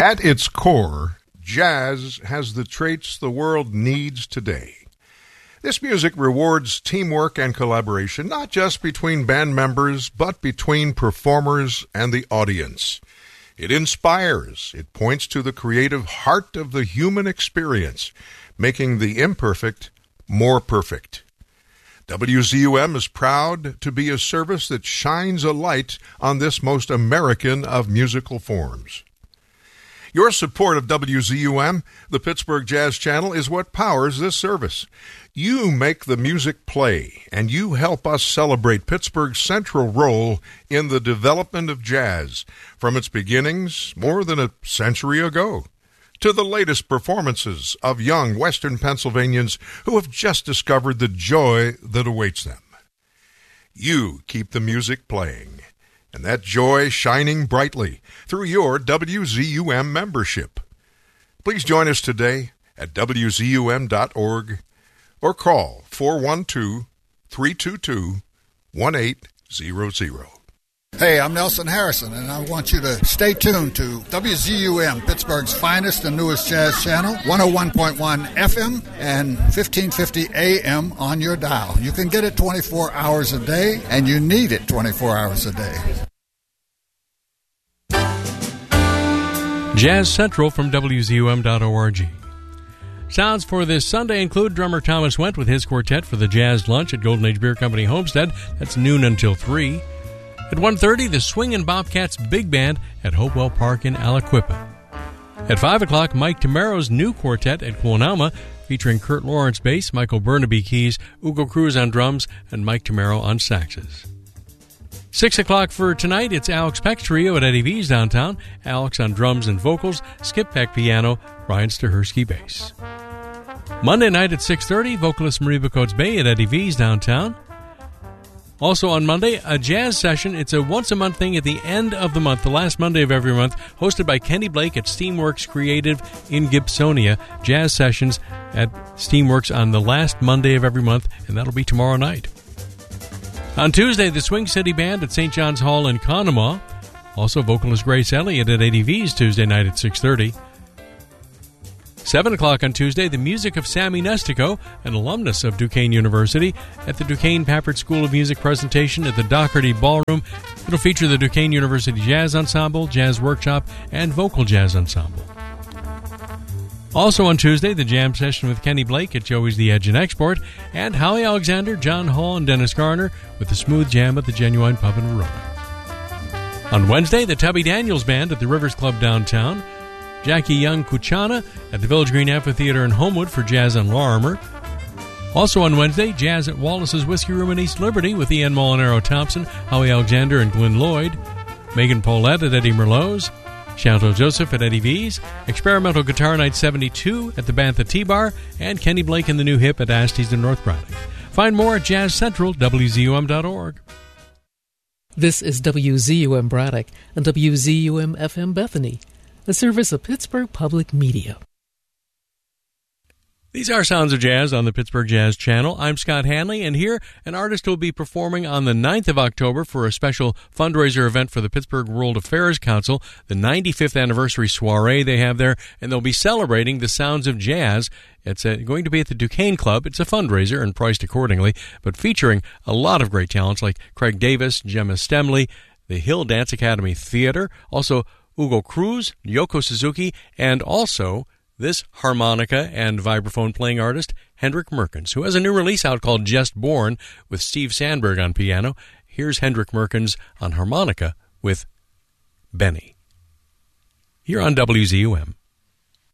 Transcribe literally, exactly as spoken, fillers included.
At its core, jazz has the traits the world needs today. This music rewards teamwork and collaboration, not just between band members, but between performers and the audience. It inspires. It points to the creative heart of the human experience, making the imperfect more perfect. W Z U M is proud to be a service that shines a light on this most American of musical forms. Your support of W Z U M, the Pittsburgh Jazz Channel, is what powers this service. You make the music play, and you help us celebrate Pittsburgh's central role in the development of jazz, from its beginnings more than a century ago, to the latest performances of young Western Pennsylvanians who have just discovered the joy that awaits them. You keep the music playing, and that joy shining brightly through your W Z U M membership. Please join us today at W Z U M dot org or call four one two, three two two, one eight zero zero. Hey, I'm Nelson Harrison, and I want you to stay tuned to W Z U M, Pittsburgh's finest and newest jazz channel, one oh one point one F M and fifteen fifty A M on your dial. You can get it twenty-four hours a day, and you need it twenty-four hours a day. Jazz Central from W Z U M dot org. Sounds for this Sunday include drummer Thomas Wendt with his quartet for the Jazz Lunch at Golden Age Beer Company Homestead. That's noon until three. At one thirty, the Swingin' Bobcats Big Band at Hopewell Park in Aliquippa. At five o'clock, Mike Tomaro's new quartet at Quonama, featuring Kurt Lawrence bass, Michael Burnaby keys, Ugo Cruz on drums, and Mike Tomaro on saxes. six o'clock for tonight, it's Alex Peck's trio at Eddie V's downtown. Alex on drums and vocals, Skip Peck piano, Ryan Stahersky bass. Monday night at six thirty, vocalist Marie Bacotes Bay at Eddie V's downtown. Also on Monday, a jazz session. It's a once-a-month thing at the end of the month, the last Monday of every month, hosted by Kenny Blake at Steamworks Creative in Gibsonia. Jazz sessions at Steamworks on the last Monday of every month, and that'll be tomorrow night. On Tuesday, the Swing City Band at Saint John's Hall in Conemaugh. Also, vocalist Grace Elliott at Eddie V's Tuesday night at six thirty. seven o'clock on Tuesday, the music of Sammy Nestico, an alumnus of Duquesne University, at the Duquesne Pappert School of Music presentation at the Doherty Ballroom. It'll feature the Duquesne University Jazz Ensemble, Jazz Workshop, and Vocal Jazz Ensemble. Also on Tuesday, the jam session with Kenny Blake at Joey's The Edge and Export, and Howie Alexander, John Hall, and Dennis Garner with the smooth jam at the Genuine Pub in Verona. On Wednesday, the Tubby Daniels Band at the Rivers Club downtown, Jackie Young Kuchana at the Village Green Amphitheater in Homewood for Jazz on Lorimer. Also on Wednesday, Jazz at Wallace's Whiskey Room in East Liberty with Ian Molinaro Thompson, Howie Alexander, and Glenn Lloyd. Megan Paulette at Eddie Merlot's. Chantal Joseph at Eddie V's. Experimental Guitar Night seventy-two at the Bantha T-Bar. And Kenny Blake and the New Hip at Asties in North Braddock. Find more at Jazz Central, W Z U M dot org. This is W Z U M Braddock and W Z U M F M Bethany, a service of Pittsburgh Public Media. These are Sounds of Jazz on the Pittsburgh Jazz Channel. I'm Scott Hanley, and here an artist will be performing on the ninth of October for a special fundraiser event for the Pittsburgh World Affairs Council, the ninety-fifth anniversary soiree they have there, and they'll be celebrating the Sounds of Jazz. It's uh, going to be at the Duquesne Club. It's a fundraiser and priced accordingly, but featuring a lot of great talents like Craig Davis, Gemma Stemley, the Hill Dance Academy Theater, also Ugo Cruz, Yoko Suzuki, and also this harmonica and vibraphone playing artist, Hendrik Merkens, who has a new release out called Just Born with Steve Sandberg on piano. Here's Hendrik Merkens on harmonica with Benny. Here on W Z U M.